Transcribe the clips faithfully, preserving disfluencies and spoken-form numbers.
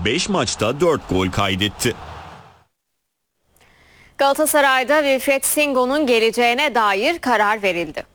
beş maçta dört gol kaydetti. Galatasaray'da Wilfried Singo'nun geleceğine dair karar verildi.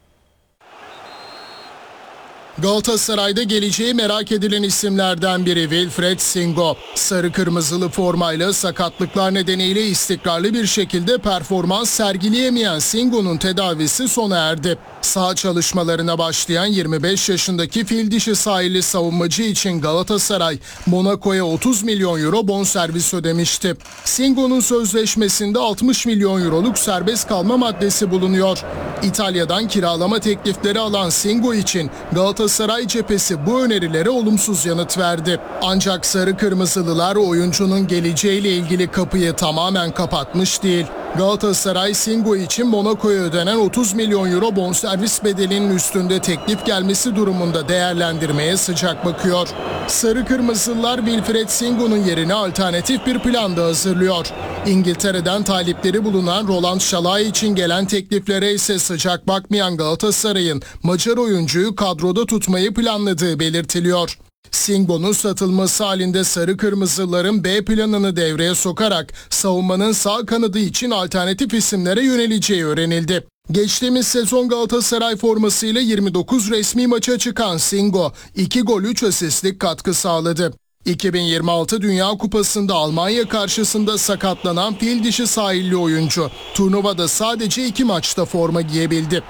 Galatasaray'da geleceği merak edilen isimlerden biri Wilfried Singo. Sarı kırmızılı formayla sakatlıklar nedeniyle istikrarlı bir şekilde performans sergileyemeyen Singo'nun tedavisi sona erdi. Saha çalışmalarına başlayan yirmi beş yaşındaki fil dişi sahilli savunmacı için Galatasaray, Monaco'ya otuz milyon euro bonservis ödemişti. Singo'nun sözleşmesinde altmış milyon euroluk serbest kalma maddesi bulunuyor. İtalya'dan kiralama teklifleri alan Singo için Galatasaray cephesi bu önerilere olumsuz yanıt verdi. Ancak sarı kırmızılılar oyuncunun geleceğiyle ilgili kapıyı tamamen kapatmış değil. Galatasaray, Singo için Monaco'ya ödenen otuz milyon euro bonservis bedelinin üstünde teklif gelmesi durumunda değerlendirmeye sıcak bakıyor. Sarı kırmızılar Wilfried Singo'nun yerine alternatif bir plan da hazırlıyor. İngiltere'den talipleri bulunan Roland Şalay için gelen tekliflere ise sıcak bakmayan Galatasaray'ın Macar oyuncuyu kadroda tutmayı planladığı belirtiliyor. Singo'nun satılması halinde sarı kırmızıların B planını devreye sokarak savunmanın sağ kanadı için alternatif isimlere yöneleceği öğrenildi. Geçtiğimiz sezon Galatasaray formasıyla yirmi dokuz resmi maça çıkan Singo iki gol üç asistlik katkı sağladı. iki bin yirmi altı Dünya Kupası'nda Almanya karşısında sakatlanan fil dişi sahilli oyuncu turnuvada sadece iki maçta forma giyebildi.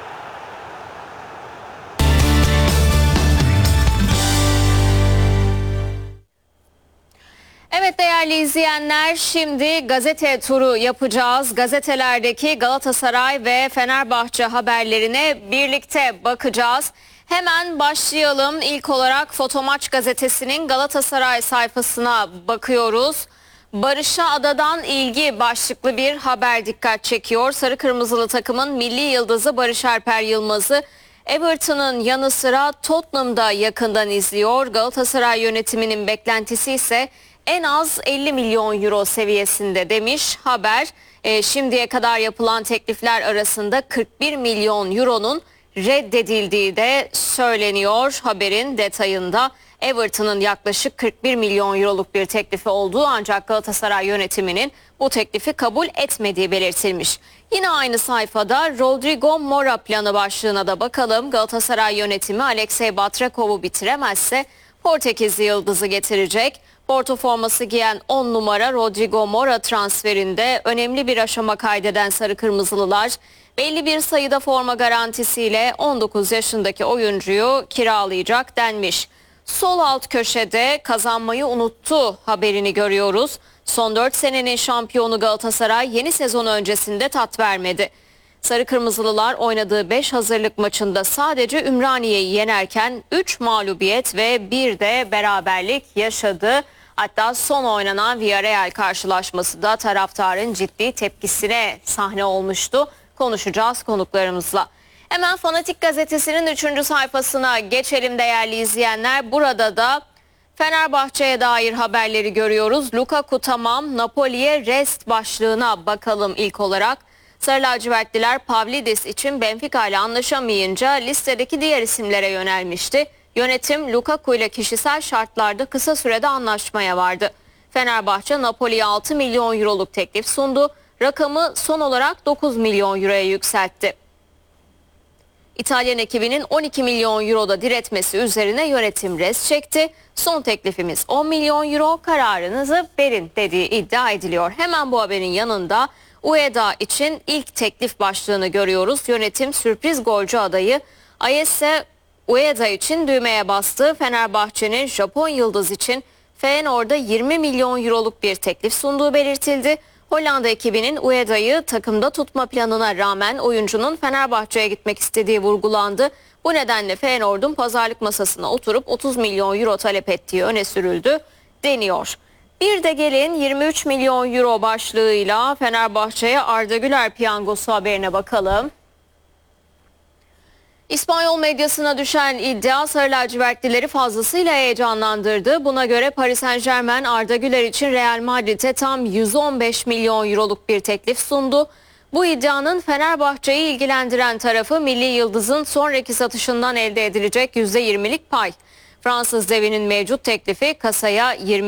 Evet değerli izleyenler, şimdi gazete turu yapacağız. Gazetelerdeki Galatasaray ve Fenerbahçe haberlerine birlikte bakacağız. Hemen başlayalım. İlk olarak Fotomaç gazetesinin Galatasaray sayfasına bakıyoruz. Barış'a adadan ilgi başlıklı bir haber dikkat çekiyor. Sarı kırmızılı takımın milli yıldızı Barış Alper Yılmaz'ı Everton'ın yanı sıra Tottenham'da yakından izliyor. Galatasaray yönetiminin beklentisi ise en az elli milyon euro seviyesinde demiş haber. E, şimdiye kadar yapılan teklifler arasında kırk bir milyon euronun reddedildiği de söyleniyor haberin detayında. Everton'ın yaklaşık kırk bir milyon euroluk bir teklifi olduğu ancak Galatasaray yönetiminin bu teklifi kabul etmediği belirtilmiş. Yine aynı sayfada Rodrigo Mora planı başlığına da bakalım. Galatasaray yönetimi Alexey Batrakov'u bitiremezse Portekizli yıldızı getirecek. Porto forması giyen on numara Rodrigo Mora transferinde önemli bir aşama kaydeden sarı kırmızılılar belli bir sayıda forma garantisiyle on dokuz yaşındaki oyuncuyu kiralayacak denmiş. Sol alt köşede kazanmayı unuttu haberini görüyoruz. Son dört senenin şampiyonu Galatasaray yeni sezon öncesinde tat vermedi. Sarı kırmızılılar oynadığı beş hazırlık maçında sadece Ümraniye'yi yenerken üç mağlubiyet ve bir de beraberlik yaşadı. Hatta son oynanan Villarreal karşılaşması da taraftarın ciddi tepkisine sahne olmuştu. Konuşacağız konuklarımızla. Hemen Fanatik gazetesinin üçüncü sayfasına geçelim değerli izleyenler. Burada da Fenerbahçe'ye dair haberleri görüyoruz. Lukaku tamam, Napoli'ye rest başlığına bakalım ilk olarak. Sarı lacivertliler Pavlidis için Benfica ile anlaşamayınca listedeki diğer isimlere yönelmişti. Yönetim Lukaku ile kişisel şartlarda kısa sürede anlaşmaya vardı. Fenerbahçe Napoli'ye altı milyon euroluk teklif sundu. Rakamı son olarak dokuz milyon euroya yükseltti. İtalyan ekibinin on iki milyon euroda diretmesi üzerine yönetim rest çekti. Son teklifimiz on milyon euro, kararınızı verin dediği iddia ediliyor. Hemen bu haberin yanında Ueda için ilk teklif başlığını görüyoruz. Yönetim sürpriz golcü adayı Ayese Ueda için düğmeye bastı. Fenerbahçe'nin Japon yıldız için Feyenoord'a yirmi milyon euroluk bir teklif sunduğu belirtildi. Hollanda ekibinin Ueda'yı takımda tutma planına rağmen oyuncunun Fenerbahçe'ye gitmek istediği vurgulandı. Bu nedenle Feyenoord'un pazarlık masasına oturup otuz milyon euro talep ettiği öne sürüldü deniyor. Bir de gelin yirmi üç milyon euro başlığıyla Fenerbahçe'ye Arda Güler piyangosu haberine bakalım. İspanyol medyasına düşen iddia sarı lacivertlileri fazlasıyla heyecanlandırdı. Buna göre Paris Saint-Germain Arda Güler için Real Madrid'e tam yüz on beş milyon euroluk bir teklif sundu. Bu iddianın Fenerbahçe'yi ilgilendiren tarafı milli yıldızın sonraki satışından elde edilecek yüzde yirmilik pay. Fransız devinin mevcut teklifi kasaya yirmi